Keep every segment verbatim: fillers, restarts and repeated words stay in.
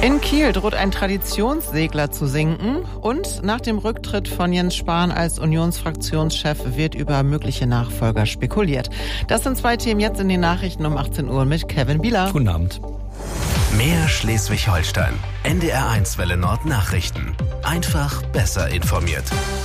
In Kiel droht ein Traditionssegler zu sinken und nach dem Rücktritt von Jens Spahn als Unionsfraktionschef wird über mögliche Nachfolger spekuliert. Das sind zwei Themen jetzt in den Nachrichten um achtzehn Uhr mit Kevin Bieler. Guten Abend. Mehr Schleswig-Holstein. N D R eins Welle Nord Nachrichten. Einfach besser informiert.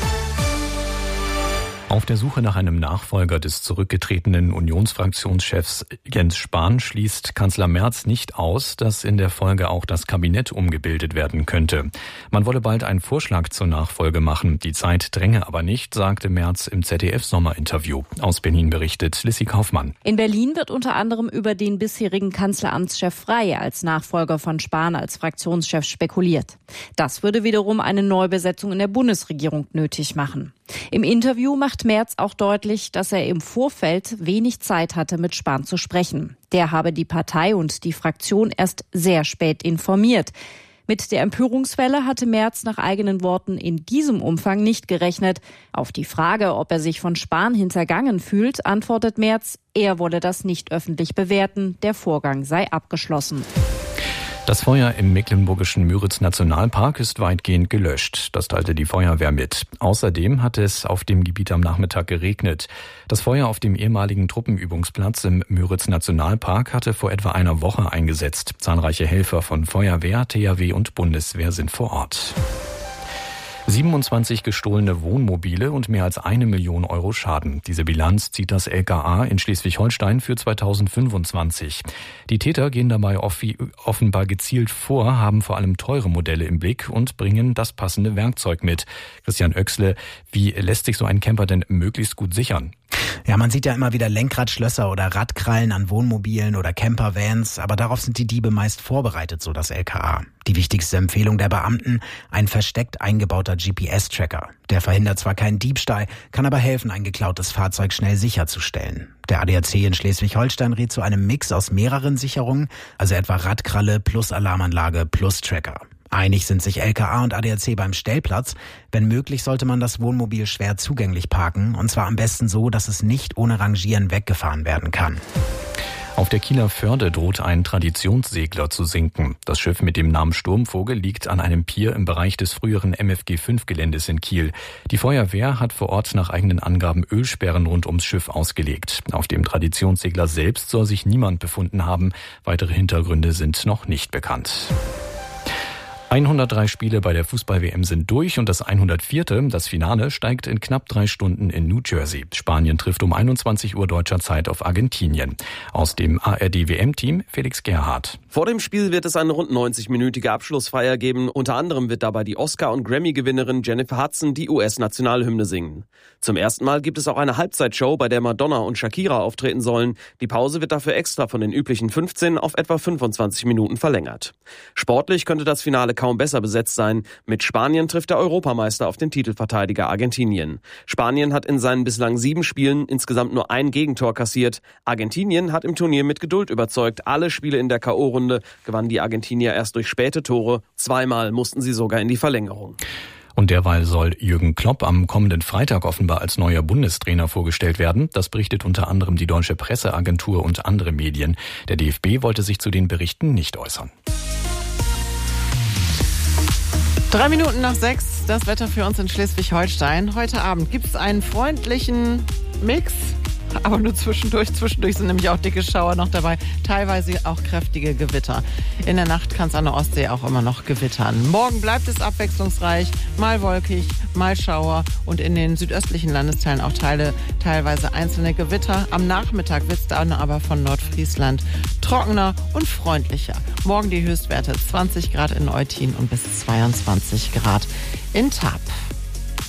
Auf der Suche nach einem Nachfolger des zurückgetretenen Unionsfraktionschefs Jens Spahn schließt Kanzler Merz nicht aus, dass in der Folge auch das Kabinett umgebildet werden könnte. Man wolle bald einen Vorschlag zur Nachfolge machen. Die Zeit dränge aber nicht, sagte Merz im Z D F-Sommerinterview. Aus Berlin berichtet Lissy Kaufmann. In Berlin wird unter anderem über den bisherigen Kanzleramtschef Frey als Nachfolger von Spahn als Fraktionschef spekuliert. Das würde wiederum eine Neubesetzung in der Bundesregierung nötig machen. Im Interview macht Merz auch deutlich, dass er im Vorfeld wenig Zeit hatte, mit Spahn zu sprechen. Der habe die Partei und die Fraktion erst sehr spät informiert. Mit der Empörungswelle hatte Merz nach eigenen Worten in diesem Umfang nicht gerechnet. Auf die Frage, ob er sich von Spahn hintergangen fühlt, antwortet Merz, er wolle das nicht öffentlich bewerten, der Vorgang sei abgeschlossen. Das Feuer im mecklenburgischen Müritz-Nationalpark ist weitgehend gelöscht. Das teilte die Feuerwehr mit. Außerdem hat es auf dem Gebiet am Nachmittag geregnet. Das Feuer auf dem ehemaligen Truppenübungsplatz im Müritz-Nationalpark hatte vor etwa einer Woche eingesetzt. Zahlreiche Helfer von Feuerwehr, T H W und Bundeswehr sind vor Ort. siebenundzwanzig gestohlene Wohnmobile und mehr als eine Million Euro Schaden. Diese Bilanz zieht das L K A in Schleswig-Holstein für zweitausendfünfundzwanzig. Die Täter gehen dabei offenbar gezielt vor, haben vor allem teure Modelle im Blick und bringen das passende Werkzeug mit. Christian Oechsle, wie lässt sich so ein Camper denn möglichst gut sichern? Ja, man sieht ja immer wieder Lenkradschlösser oder Radkrallen an Wohnmobilen oder Campervans, aber darauf sind die Diebe meist vorbereitet, so das L K A. Die wichtigste Empfehlung der Beamten, ein versteckt eingebauter G P S-Tracker. Der verhindert zwar keinen Diebstahl, kann aber helfen, ein geklautes Fahrzeug schnell sicherzustellen. Der A D A C in Schleswig-Holstein rät zu einem Mix aus mehreren Sicherungen, also etwa Radkralle plus Alarmanlage plus Tracker. Einig sind sich L K A und A D A C beim Stellplatz. Wenn möglich, sollte man das Wohnmobil schwer zugänglich parken, und zwar am besten so, dass es nicht ohne Rangieren weggefahren werden kann. Auf der Kieler Förde droht ein Traditionssegler zu sinken. Das Schiff mit dem Namen Sturmvogel liegt an einem Pier im Bereich des früheren M F G fünf Geländes in Kiel. Die Feuerwehr hat vor Ort nach eigenen Angaben Ölsperren rund ums Schiff ausgelegt. Auf dem Traditionssegler selbst soll sich niemand befunden haben. Weitere Hintergründe sind noch nicht bekannt. hundertdrei Spiele bei der Fußball-W M sind durch und das hundertvierte, das Finale, steigt in knapp drei Stunden in New Jersey. Spanien trifft um einundzwanzig Uhr deutscher Zeit auf Argentinien. Aus dem A R D W M-Team Felix Gerhardt. Vor dem Spiel wird es eine rund neunzig-minütige Abschlussfeier geben. Unter anderem wird dabei die Oscar- und Grammy-Gewinnerin Jennifer Hudson die U S-Nationalhymne singen. Zum ersten Mal gibt es auch eine Halbzeitshow, bei der Madonna und Shakira auftreten sollen. Die Pause wird dafür extra von den üblichen fünfzehn auf etwa fünfundzwanzig Minuten verlängert. Sportlich könnte das Finale kaum besser besetzt sein. Mit Spanien trifft der Europameister auf den Titelverteidiger Argentinien. Spanien hat in seinen bislang sieben Spielen insgesamt nur ein Gegentor kassiert. Argentinien hat im Turnier mit Geduld überzeugt. Alle Spiele in der K O-Runde gewannen die Argentinier erst durch späte Tore. Zweimal mussten sie sogar in die Verlängerung. Und derweil soll Jürgen Klopp am kommenden Freitag offenbar als neuer Bundestrainer vorgestellt werden. Das berichtet unter anderem die Deutsche Presseagentur und andere Medien. Der D F B wollte sich zu den Berichten nicht äußern. Drei Minuten nach sechs, das Wetter für uns in Schleswig-Holstein. Heute Abend gibt es einen freundlichen Mix, aber nur zwischendurch. Zwischendurch sind nämlich auch dicke Schauer noch dabei, teilweise auch kräftige Gewitter. In der Nacht kann es an der Ostsee auch immer noch gewittern. Morgen bleibt es abwechslungsreich, mal wolkig, mal Schauer und in den südöstlichen Landesteilen auch Teile, teilweise einzelne Gewitter. Am Nachmittag wird es dann aber von Nordfriesland trockener und freundlicher. Morgen die Höchstwerte zwanzig Grad in Eutin und bis zweiundzwanzig Grad in Tharp.